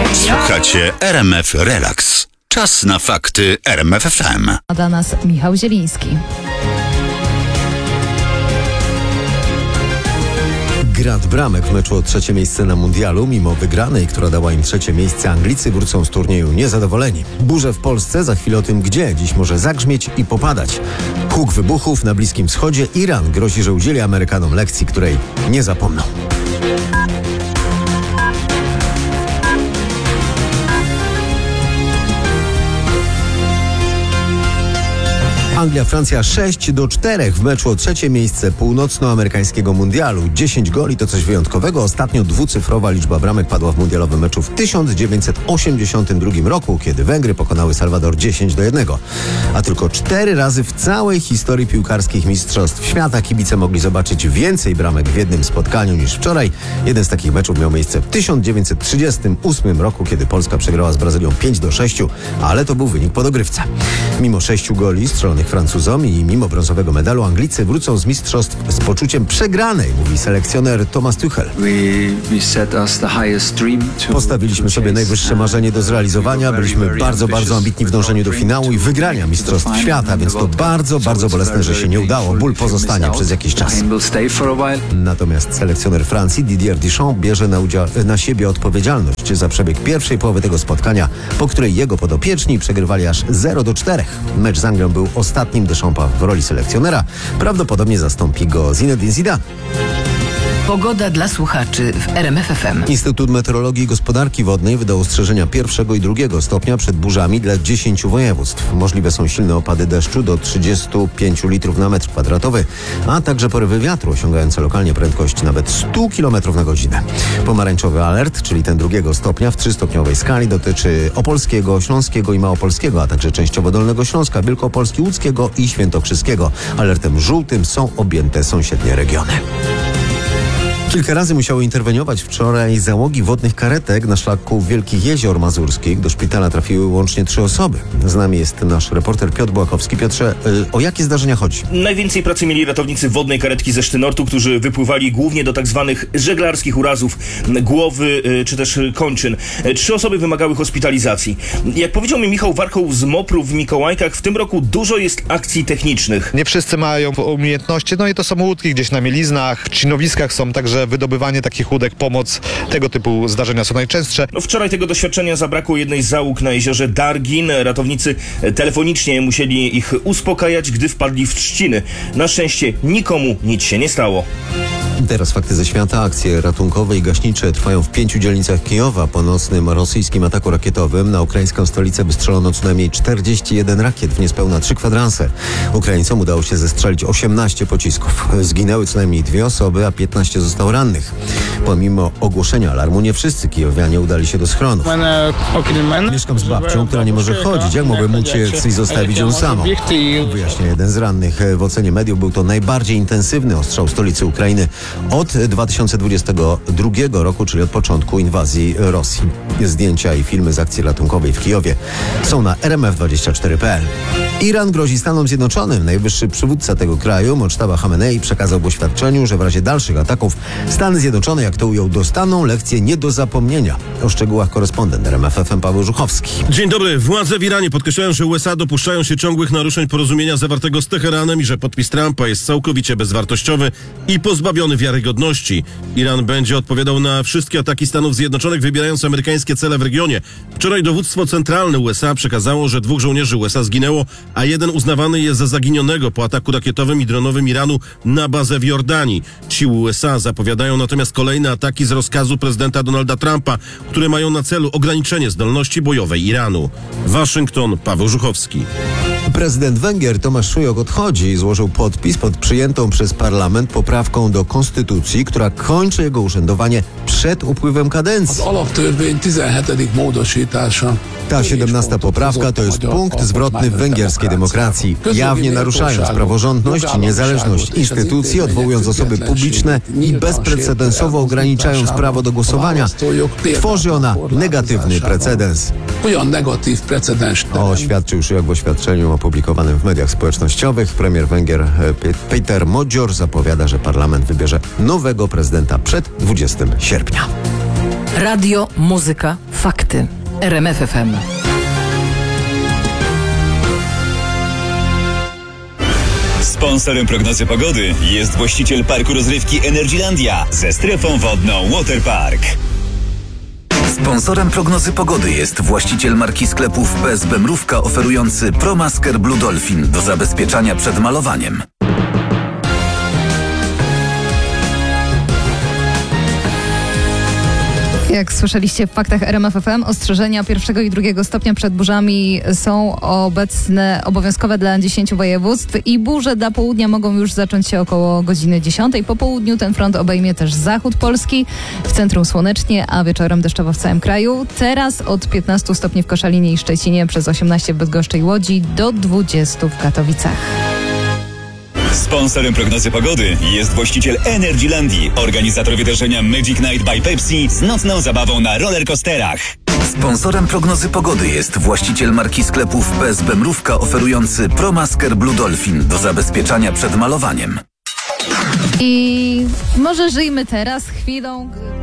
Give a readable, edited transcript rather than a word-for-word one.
Słuchacie RMF Relax. Czas na fakty RMF FM. Dla nas Michał Zieliński. Grad bramek w meczu o trzecie miejsce na mundialu. Mimo wygranej, która dała im trzecie miejsce, Anglicy wrócą z turnieju niezadowoleni. Burze w Polsce, za chwilę o tym gdzie. Dziś może zagrzmieć i popadać. Huk wybuchów na Bliskim Wschodzie. Iran grozi, że udzieli Amerykanom lekcji, której nie zapomną. Anglia, Francja 6-4 w meczu o trzecie miejsce północnoamerykańskiego mundialu. 10 goli to coś wyjątkowego. Ostatnio dwucyfrowa liczba bramek padła w mundialowym meczu w 1982 roku, kiedy Węgry pokonały Salwador 10-1. A tylko 4 razy w całej historii piłkarskich mistrzostw świata kibice mogli zobaczyć więcej bramek w jednym spotkaniu niż wczoraj. Jeden z takich meczów miał miejsce w 1938 roku, kiedy Polska przegrała z Brazylią 5-6, ale to był wynik po dogrywce. Mimo 6 goli strzelonych Francuzom i mimo brązowego medalu Anglicy wrócą z mistrzostw z poczuciem przegranej, mówi selekcjoner Thomas Tuchel. Postawiliśmy sobie najwyższe marzenie do zrealizowania. Byliśmy bardzo ambitni w dążeniu do finału i wygrania mistrzostw świata, więc to bardzo bolesne, że się nie udało. Ból pozostanie przez jakiś czas. Natomiast selekcjoner Francji Didier Deschamps bierze na siebie odpowiedzialność za przebieg pierwszej połowy tego spotkania, po której jego podopieczni przegrywali aż 0-4. Mecz z Anglią był ostatnim Deschampa w roli selekcjonera. Prawdopodobnie zastąpi go Zinedine Zidane. Pogoda dla słuchaczy w RMF FM. Instytut Meteorologii i Gospodarki Wodnej wydał ostrzeżenia 1. i 2. stopnia przed burzami dla 10 województw. Możliwe są silne opady deszczu do 35 litrów na metr kwadratowy, a także porywy wiatru osiągające lokalnie prędkość nawet 100 km na godzinę. Pomarańczowy alert, czyli ten 2. stopnia w 3-stopniowej skali, dotyczy Opolskiego, Śląskiego i Małopolskiego, a także częściowo Dolnego Śląska, Wielkopolski, Łódzkiego i Świętokrzyskiego. Alertem żółtym są objęte sąsiednie regiony. Kilka razy musiały interweniować wczoraj załogi wodnych karetek na szlaku Wielkich Jezior Mazurskich. Do szpitala trafiły łącznie 3 osoby. Z nami jest nasz reporter Piotr Błakowski. Piotrze, o jakie zdarzenia chodzi? Najwięcej pracy mieli ratownicy wodnej karetki ze Sztynortu, którzy wypływali głównie do tak zwanych żeglarskich urazów głowy czy też kończyn. 3 osoby wymagały hospitalizacji. Jak powiedział mi Michał Warchoł z MOPR-u w Mikołajkach, w tym roku dużo jest akcji technicznych. Nie wszyscy mają umiejętności, no i to są łódki gdzieś na mieliznach, czinowiskach są także wydobywanie takich łódek, pomoc, tego typu zdarzenia są najczęstsze. Wczoraj tego doświadczenia zabrakło jednej z załóg na jeziorze Dargin. Ratownicy telefonicznie musieli ich uspokajać, gdy wpadli w trzciny. Na szczęście nikomu nic się nie stało. Teraz fakty ze świata. Akcje ratunkowe i gaśnicze trwają w 5 dzielnicach Kijowa. Po nocnym rosyjskim ataku rakietowym na ukraińską stolicę wystrzelono co najmniej 41 rakiet w niespełna 3 kwadranse. Ukraińcom udało się zestrzelić 18 pocisków. Zginęły co najmniej 2 osoby, a 15 zostało rannych. Pomimo ogłoszenia alarmu nie wszyscy kijowianie udali się do schronów. Mieszkam z babcią, która nie może chodzić. Jak mogłem uciec i zostawić ją samą? Wyjaśnia jeden z rannych. W ocenie mediów był to najbardziej intensywny ostrzał stolicy Ukrainy od 2022 roku, czyli od początku inwazji Rosji. Zdjęcia i filmy z akcji ratunkowej w Kijowie są na rmf24.pl. Iran grozi Stanom Zjednoczonym. Najwyższy przywódca tego kraju, Moctaba Hamenei, przekazał w oświadczeniu, że w razie dalszych ataków Stany Zjednoczone, jak to ujął, dostaną lekcję nie do zapomnienia. O szczegółach korespondent RMF FM Paweł Żuchowski. Dzień dobry. Władze w Iranie podkreślają, że USA dopuszczają się ciągłych naruszeń porozumienia zawartego z Teheranem i że podpis Trumpa jest całkowicie bezwartościowy i pozbawiony wiarygodności. Iran będzie odpowiadał na wszystkie ataki Stanów Zjednoczonych, wybierając amerykańskie cele w regionie. Wczoraj dowództwo centralne USA przekazało, że 2 żołnierzy USA zginęło, a 1 uznawany jest za zaginionego po ataku rakietowym i dronowym Iranu na bazę w Jordanii. Siły USA zapowiadają natomiast kolejne ataki z rozkazu prezydenta Donalda Trumpa, które mają na celu ograniczenie zdolności bojowej Iranu. Waszyngton, Paweł Żuchowski. Prezydent Węgier Tomasz Szujok odchodzi i złożył podpis pod przyjętą przez parlament poprawką do konstytucji, która kończy jego urzędowanie przed upływem kadencji. Ta 17. poprawka to jest punkt zwrotny w węgierskiej demokracji. Jawnie naruszając praworządność i niezależność instytucji, odwołując osoby publiczne i bezprecedensowo ograniczając prawo do głosowania, tworzy ona negatywny precedens. Oświadczył Szujok w oświadczeniu opublikowanym w mediach społecznościowych. Premier Węgier Peter Modzior zapowiada, że parlament wybierze nowego prezydenta przed 20 sierpnia. Radio, muzyka, Fakty. RMF FM. Sponsorem prognozy pogody jest właściciel parku rozrywki Energylandia ze strefą wodną Waterpark. Sponsorem prognozy pogody jest właściciel marki sklepów PSB Mrówka oferujący ProMasker Blue Dolphin do zabezpieczania przed malowaniem. Jak słyszeliście w faktach RMF FM, ostrzeżenia 1. i 2. stopnia przed burzami są obecne, obowiązkowe dla 10 województw i burze dla południa mogą już zacząć się około godziny 10. Po południu ten front obejmie też zachód Polski, w centrum słonecznie, a wieczorem deszczowo w całym kraju. Teraz od 15 stopni w Koszalinie i Szczecinie, przez 18 w Bydgoszczy i Łodzi, do 20 w Katowicach. Sponsorem prognozy pogody jest właściciel Energylandii, organizator wydarzenia Magic Night by Pepsi z nocną zabawą na rollercoasterach. Sponsorem prognozy pogody jest właściciel marki sklepów PSB Mrówka oferujący ProMasker Blue Dolphin do zabezpieczania przed malowaniem. I może żyjmy teraz chwilą...